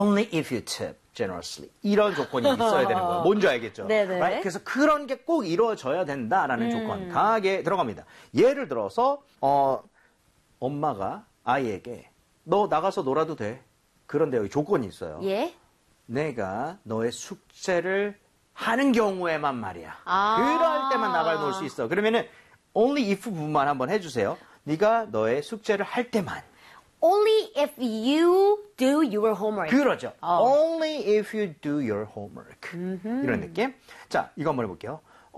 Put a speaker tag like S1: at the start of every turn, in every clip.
S1: Only if you tip generously. 이런 조건이 있어야 되는 거예요. 뭔지 알겠죠?
S2: 네네.
S1: Right? 그래서 그런 게 꼭 이루어져야 된다라는 조건 강하게 들어갑니다. 예를 들어서 엄마가 아이에게 너 나가서 놀아도 돼. 그런데 여기 조건이 있어요.
S2: 예?
S1: 내가 너의 숙제를 하는 경우에만 말이야. 그럴 때만 나가 놀 수 있어. 그러면은 only if 부분만 한번 해주세요. 네가 너의 숙제를 할 때만.
S2: Only if you do your homework.
S1: 그러죠. Only if you do your homework. 이런 느낌. 자, 이거 한번 해볼게요.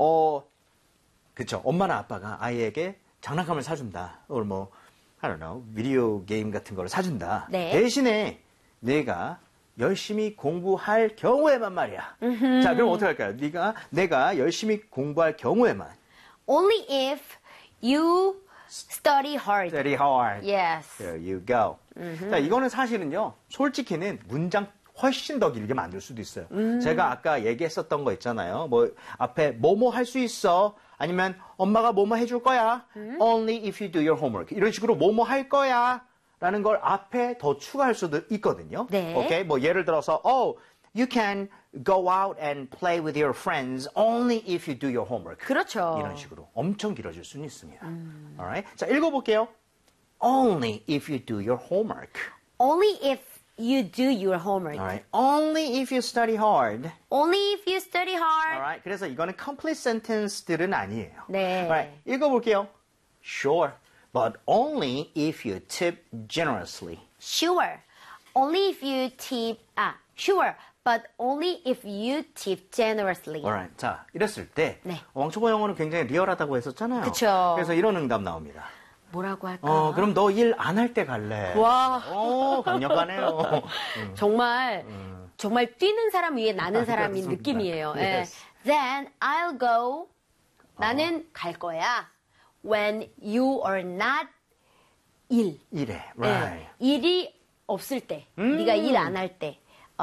S1: 그쵸. 엄마나 아빠가 아이에게 장난감을 사준다. or 뭐, I don't know, 비디오 게임 같은 걸 사준다.
S2: 네.
S1: 대신에 내가 열심히 공부할 경우에만 말이야. 자, 그럼 어떻게 할까요? 내가 열심히 공부할 경우에만.
S2: Only if you study hard.
S1: Study hard.
S2: Yes.
S1: There you go. 자, 이거는 사실은요, 솔직히는 문장 훨씬 더 길게 만들 수도 있어요. 제가 아까 얘기했었던 거 있잖아요. 뭐, 앞에 뭐뭐 할 수 있어. 아니면 엄마가 뭐뭐 해줄 거야. Only if you do your homework. 이런 식으로 뭐뭐 할 거야. 라는 걸 앞에 더 추가할 수도 있거든요.
S2: 네.
S1: 오케이? 뭐, 예를 들어서, you can go out and play with your friends only if you do your homework.
S2: 그렇죠.
S1: 이런 식으로 엄청 길어질 수는 있습니다. Alright? 자, 읽어볼게요. Only if you do your homework.
S2: Only if you do your homework.
S1: Alright? Only if you study hard.
S2: Only if you study hard.
S1: Alright? 그래서 이거는 complete sentence들은 아니에요.
S2: 네.
S1: Alright? 읽어볼게요. Sure, but only if you tip generously.
S2: Sure. Only if you tip. Sure. But only if you tip generously.
S1: Alright. 자, 이랬을 때
S2: 네.
S1: 왕초보 영어는 굉장히 리얼하다고 했었잖아요.
S2: 그쵸.
S1: 그래서 이런 응답 나옵니다.
S2: 뭐라고 할까?
S1: 그럼 너 일 안 할 때 갈래.
S2: 와.
S1: 강력하네요.
S2: 정말 뛰는 사람 위에 나는 사람인
S1: 그렇습니다.
S2: 느낌이에요.
S1: Yes.
S2: 예. Then I'll go. 나는 갈 거야. When you are not 일.
S1: 이래.
S2: 예.
S1: Right.
S2: 일이 없을 때. 네가 일 안 할 때.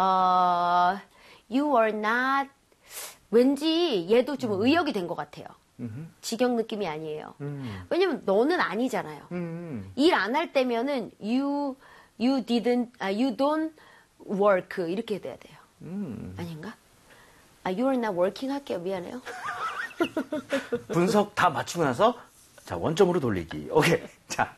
S2: You are not. 왠지 얘도 좀 의역이 된 것 같아요. 직역 느낌이 아니에요. 왜냐면 너는 아니잖아요. 일 안 할 때면은 you don't work 이렇게 돼야 돼요. 아닌가? you are not working 할게요. 미안해요.
S1: 분석 다 맞추고 나서 자, 원점으로 돌리기. 오케이. 자.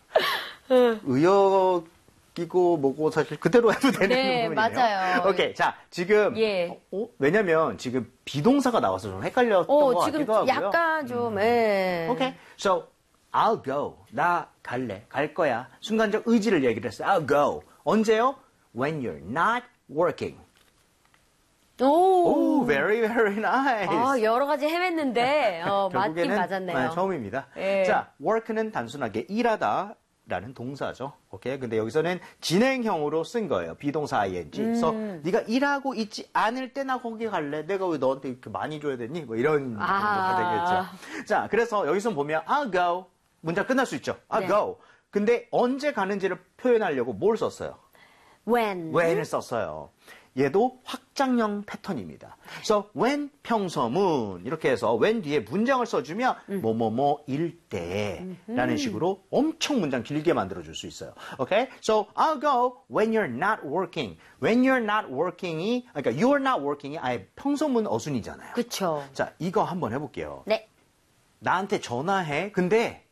S1: 의역이고 뭐고 사실 그대로 해도 되는
S2: 네,
S1: 부분이네요.
S2: 맞아요.
S1: 오케이. 자, 지금
S2: 예.
S1: 왜냐면 지금 비동사가 나와서 좀 헷갈렸던 것
S2: 지금
S1: 같기도 하고요.
S2: 약간 좀 예.
S1: 오케이. So, I'll go. 나 갈래. 갈 거야. 순간적 의지를 얘기를 했어요. I'll go. 언제요? When you're not working.
S2: 오.
S1: very, very nice.
S2: 여러 가지 헤맸는데 맞긴
S1: 결국에는
S2: 맞았네요.
S1: 처음입니다.
S2: 예.
S1: 자, work는 단순하게 일하다라는 동사죠. 오케이. 근데 여기서는 진행형으로 쓴 거예요. 비동사 ing. 그래서 네가 일하고 있지 않을 때 나 거기 갈래. 내가 왜 너한테 이렇게 많이 줘야 되니? 뭐 이런 정도가 되겠죠. 자, 그래서 여기서 보면 I'll go. 문장 끝날 수 있죠. I'll
S2: 네.
S1: go. 근데 언제 가는지를 표현하려고 뭘 썼어요? when을 썼어요. 얘도 확장형 패턴입니다. 그래서 when 평서문 이렇게 해서 when 뒤에 문장을 써주면 뭐뭐뭐일 때라는 식으로 엄청 문장 길게 만들어줄 수 있어요. Okay? So I'll go when you're not working. When you're not working이 그러니까 you're not working이 아예 평서문 어순이잖아요.
S2: 그렇죠.
S1: 자, 이거 한번 해볼게요.
S2: 네.
S1: 나한테 전화해. 근데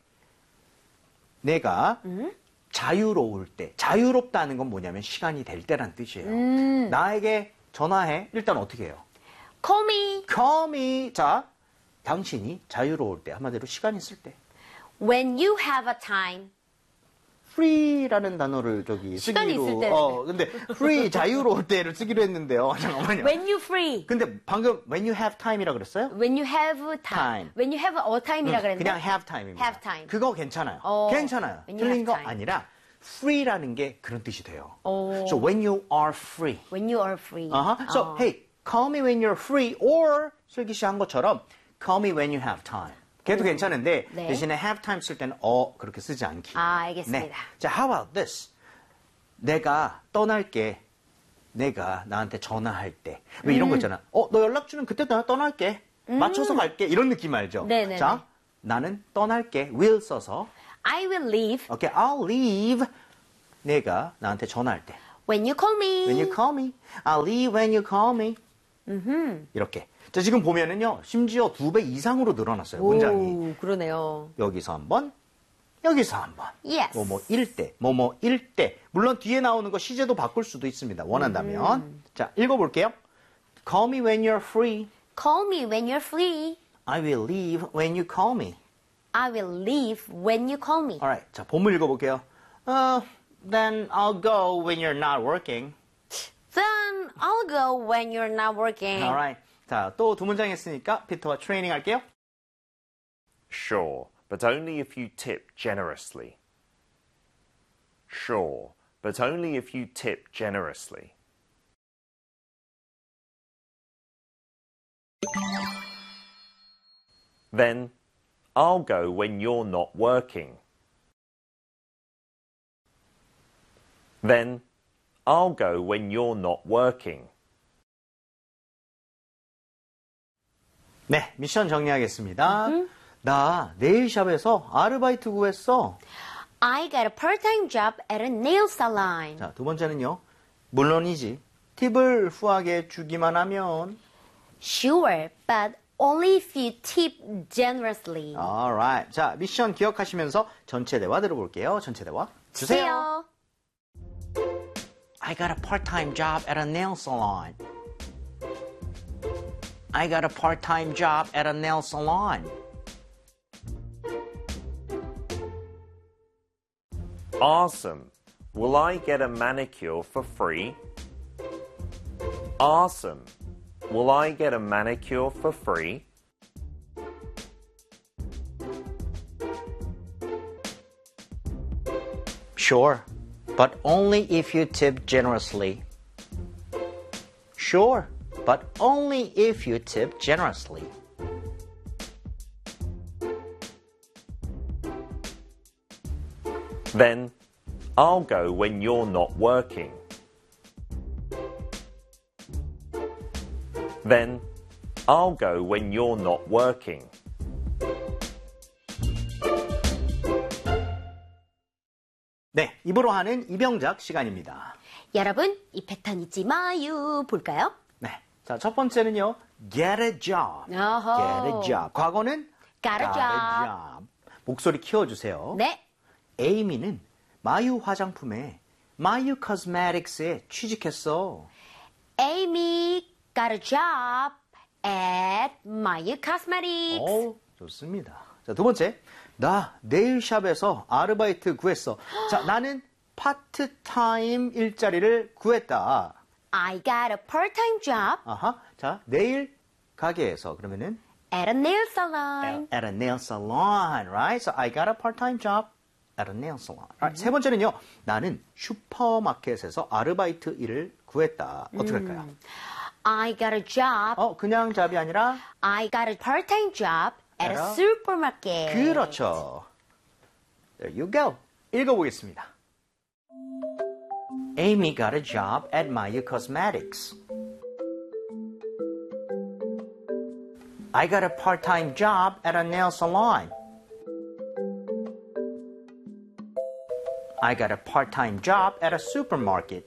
S1: 내가 자유로울 때, 자유롭다는 건 뭐냐면 시간이 될 때란 뜻이에요. 나에게 전화해. 일단 어떻게 해요?
S2: Call me.
S1: Call me. 자, 당신이 자유로울 때, 한마디로 시간 있을 때.
S2: When you have a time.
S1: free라는 단어를
S2: 시간이
S1: 쓰기로.
S2: 있을 때.
S1: 근데 free, 자유로울 때를 쓰기로 했는데요. 잠깐만요.
S2: When you free.
S1: 근데 방금 when you have time이라 그랬어요?
S2: When you have time. When you have a time이라 그랬는데.
S1: 그냥 have time입니다.
S2: Have time.
S1: 그거 괜찮아요. 괜찮아요.
S2: when you
S1: 틀린
S2: have
S1: 거
S2: time.
S1: 아니라 free라는 게 그런 뜻이 돼요. So when you are free.
S2: When you are free.
S1: So hey, call me when you're free or 슬기 씨 한 것처럼 call me when you have time. 걔도 괜찮은데
S2: 네.
S1: 대신에 have time 쓸 때는 그렇게 쓰지 않기.
S2: 알겠습니다.
S1: 네. 자, how about this? 내가 떠날게. 내가 나한테 전화할 때. 왜 이런 거 있잖아. 너 연락 주면 그때 나 떠날게. 맞춰서 갈게. 이런 느낌 알죠?
S2: 네네네.
S1: 자, 나는 떠날게. will 써서
S2: I will leave.
S1: Okay, I'll leave. 내가 나한테 전화할 때.
S2: When you call me.
S1: When you call me. I'll leave when you call me. 이렇게. 자, 지금 보면은요, 심지어 2배 이상으로 늘어났어요, 문장이.
S2: 오, 그러네요.
S1: 여기서 한 번, 여기서 한 번.
S2: Yes.
S1: 뭐뭐일 때, 뭐뭐일 때. 물론 뒤에 나오는 거 시제도 바꿀 수도 있습니다, 원한다면. 자, 읽어볼게요. Call me when you're free.
S2: Call me when you're free.
S1: I will leave when you call me.
S2: I will leave when you call me.
S1: Alright, 자, 본문 읽어볼게요. Then I'll go when you're not working.
S2: Then I'll go when you're not working.
S1: Alright. 자, 또 2문장 했으니까 피터와 트레이닝 할게요.
S3: Sure, but only if you tip generously. Sure, but only if you tip generously. Then, I'll go when you're not working. Then, I'll go when you're not working.
S1: 네, 미션 정리하겠습니다. 나 네일샵에서 아르바이트 구했어.
S2: I got a part-time job at a nail salon.
S1: 자, 2번째는요. 물론이지. 팁을 후하게 주기만 하면.
S2: Sure, but only if you tip generously.
S1: Alright. 자, 미션 기억하시면서 전체 대화 들어볼게요. 전체 대화 주세요. I got a part-time job at a nail salon. I got a part-time job at a nail salon.
S3: Awesome. Will I get a manicure for free? Awesome. Will I get a manicure for free?
S1: Sure, but only if you tip generously. Sure, but only if you tip generously.
S3: Then, I'll go when you're not working. Then, I'll go when you're not working.
S1: 네, 입으로 하는 이병작 시간입니다.
S2: 여러분, 이 패턴 잊지 마요. 볼까요?
S1: 네, 자, 첫 번째는요. Get a job.
S2: 어허.
S1: Get a job. 과거는
S2: Got a job.
S1: 목소리 키워주세요.
S2: 네.
S1: 에이미는 마유 화장품에 마유 코스메틱스에 취직했어.
S2: Amy got a job at Mayu Cosmetics.
S1: 좋습니다. 자, 2번째. 나 네일샵에서 아르바이트 구했어. 자, 나는 파트타임 일자리를 구했다.
S2: I got a part-time job
S1: 아하. 자, 네일 가게에서 그러면은
S2: at a nail salon.
S1: at a nail salon, right? So I got a part-time job at a nail salon. Right. 세 번째는요. 나는 슈퍼마켓에서 아르바이트 일을 구했다. 어떻게 할까요?
S2: I got a job.
S1: 그냥 잡이 아니라
S2: I got a part-time job at a
S1: at a-
S2: supermarket.
S1: 그렇죠. There you go. 읽어보겠습니다. Amy got a job at Mayu Cosmetics. I got a part-time job at a nail salon. I got a part-time job at a supermarket.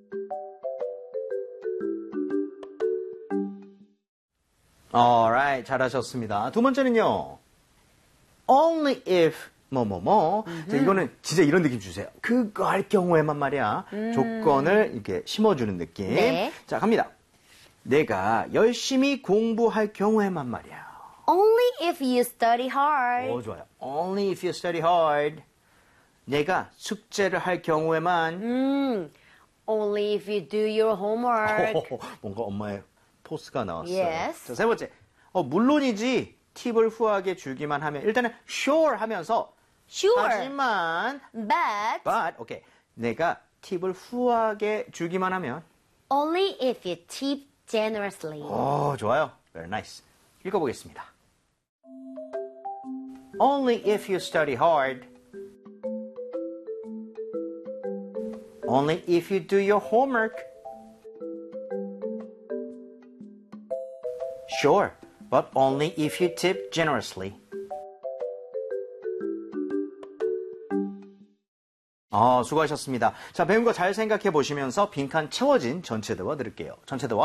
S1: Alright, 잘하셨습니다. 2번째는요. Only if 뭐뭐뭐. 자, 이거는 진짜 이런 느낌 주세요. 그거 할 경우에만 말이야. 조건을 이렇게 심어주는 느낌.
S2: 네.
S1: 자, 갑니다. 내가 열심히 공부할 경우에만 말이야.
S2: Only if you study hard.
S1: 좋아요. Only if you study hard. 내가 숙제를 할 경우에만.
S2: Only if you do your homework.
S1: 뭔가 엄마의 포스가 나왔어요.
S2: Yes.
S1: 자, 세 번째. 물론이지. 팁을 후하게 주기만 하면 일단은 sure 하면서
S2: Sure.
S1: 하지만
S2: But
S1: 오케이. 내가 팁을 후하게 주기만 하면
S2: only if you tip generously.
S1: 좋아요. Very nice. 읽어보겠습니다. Only if you study hard. Only if you do your homework. Sure, but only if you tip generously. 수고하셨습니다. 자, 배운 거 잘 생각해 보시면서 빈칸 채워진 전체 대화 들을게요. 전체 대화